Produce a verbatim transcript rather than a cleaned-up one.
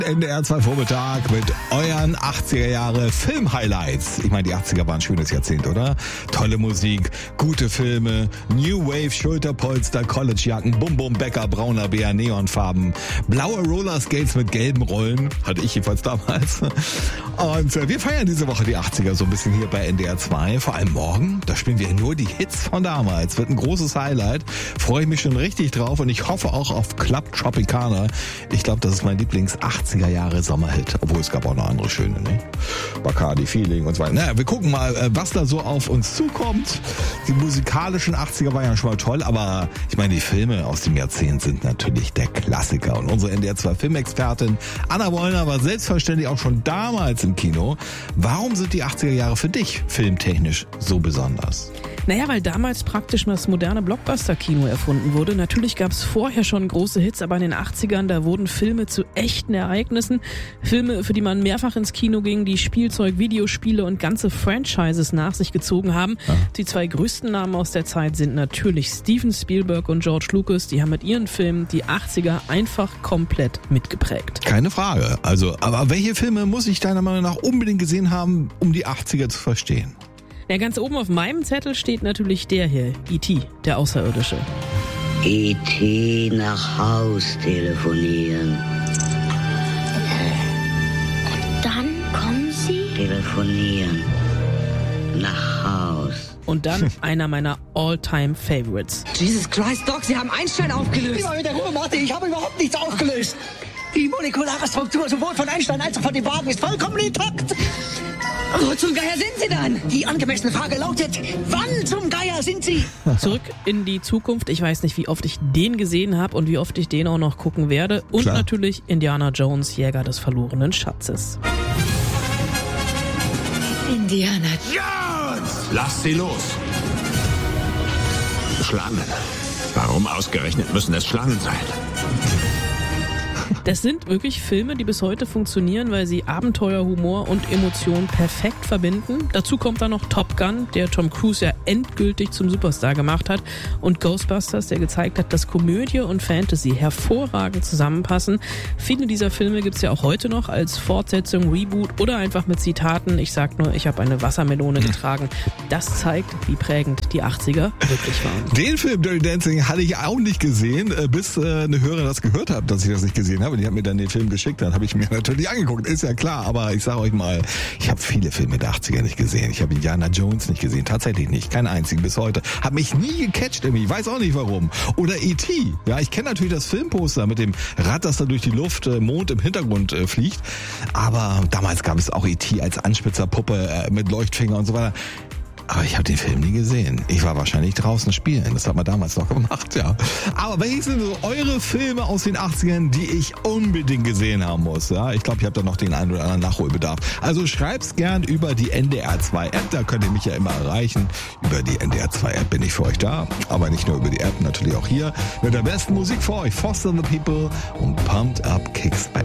N D R zwei Vormittag mit euren achtziger Jahre Film-Highlights. Ich meine, die achtziger waren ein schönes Jahrzehnt, oder? Tolle Musik, gute Filme, New Wave, Schulterpolster, Collegejacken, Bum Bum Bäcker, brauner Bär, Neonfarben, blaue Rollerskates mit gelben Rollen, hatte ich jedenfalls damals. Und äh, wir feiern diese Woche die achtziger so ein bisschen hier bei N D R zwei. Vor allem morgen, da spielen wir nur die Hits von damals. Wird ein großes Highlight. Freue ich mich schon richtig drauf und ich hoffe auch auf Club Tropicana. Ich glaube, das ist mein Lieblings-achtziger Jahre Sommerhit, obwohl es gab auch noch andere schöne, ne? Bacardi, Feeling und so weiter. Naja, wir gucken mal, was da so auf uns zukommt. Die musikalischen achtziger waren ja schon mal toll, aber ich meine, die Filme aus dem Jahrzehnt sind natürlich der Klassiker. Und unsere N D R zwei Filmexpertin Anna Wollner war selbstverständlich auch schon damals im Kino. Warum sind die achtziger Jahre für dich filmtechnisch so besonders? Naja, weil damals praktisch das moderne Blockbuster-Kino erfunden wurde. Natürlich gab es vorher schon große Hits, aber in den achtzigern, da wurden Filme zu echten Ereignissen. Filme, für die man mehrfach ins Kino ging, die Spielzeug, Videospiele und ganze Franchises nach sich gezogen haben. Ja. Die zwei größten Namen aus der Zeit sind natürlich Steven Spielberg und George Lucas. Die haben mit ihren Filmen die achtziger einfach komplett mitgeprägt. Keine Frage. Also, aber welche Filme muss ich deiner Meinung nach unbedingt gesehen haben, um die achtziger zu verstehen? Ja, ganz oben auf meinem Zettel steht natürlich der hier, E T, der Außerirdische. E T nach Haus telefonieren. Und dann kommen Sie? Telefonieren. Nach Haus. Und dann einer meiner All-Time-Favorites. Jesus Christ, Doc, Sie haben Einstein aufgelöst. Immer mit der Ruhe, Martin, ich habe überhaupt nichts aufgelöst. Die molekulare Struktur sowohl von Einstein als auch von dem Wagen ist vollkommen intakt. Wo zum Geier sind Sie dann? Die angemessene Frage lautet, wann zum Geier sind Sie? Zurück in die Zukunft. Ich weiß nicht, wie oft ich den gesehen habe und wie oft ich den auch noch gucken werde. Und Klar. natürlich Indiana Jones, Jäger des verlorenen Schatzes. Indiana Jones! Lass sie los! Schlangen. Warum ausgerechnet müssen es Schlangen sein? Das sind wirklich Filme, die bis heute funktionieren, weil sie Abenteuer, Humor und Emotionen perfekt verbinden. Dazu kommt dann noch Top Gun, der Tom Cruise ja endgültig zum Superstar gemacht hat, und Ghostbusters, der gezeigt hat, dass Komödie und Fantasy hervorragend zusammenpassen. Viele dieser Filme gibt's ja auch heute noch als Fortsetzung, Reboot oder einfach mit Zitaten. Ich sag nur, ich habe eine Wassermelone getragen. Das zeigt, wie prägend die achtziger wirklich waren. Den Film Dirty Dancing hatte ich auch nicht gesehen, bis eine Hörerin das gehört hat, dass ich das nicht gesehen habe. Die hat mir dann den Film geschickt, dann habe ich mir natürlich angeguckt, ist ja klar, aber ich sage euch mal, ich habe viele Filme der achtziger nicht gesehen. Ich habe Indiana Jones nicht gesehen, tatsächlich nicht, keinen einzigen bis heute. Hat mich nie gecatcht irgendwie, weiß auch nicht warum. Oder E T, ja, ich kenne natürlich das Filmposter mit dem Rad, das da durch die Luft, äh, Mond im Hintergrund äh, fliegt, aber damals gab es auch E T als Anspitzerpuppe äh, mit Leuchtfinger und so weiter. Aber ich habe den Film nie gesehen. Ich war wahrscheinlich draußen spielen. Das hat man damals noch gemacht, ja. Aber welche sind so eure Filme aus den achtzigern, die ich unbedingt gesehen haben muss? Ja, ich glaube, ich habe da noch den einen oder anderen Nachholbedarf. Also schreibt's gern über die N D R zwei App. Da könnt ihr mich ja immer erreichen. Über die N D R zwei App bin ich für euch da. Aber nicht nur über die App, natürlich auch hier. Mit der besten Musik für euch. Foster the People und Pumped Up Kicks.